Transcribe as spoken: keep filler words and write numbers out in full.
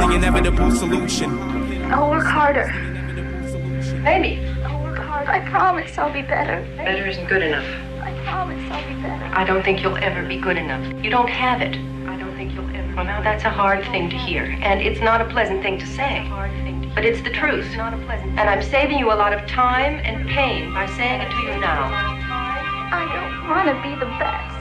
the inevitable solution. I'll work harder. Amy. I'll work harder. I promise I'll be better. Better isn't good enough. I promise I'll be better. I don't think you'll ever be good enough. You don't have it. I don't think you'll ever. Well, now that's a hard thing to hear, and it's not a pleasant thing to say. But it's the truth. And I'm saving you a lot of time and pain by saying it to you now. I don't want to be the best.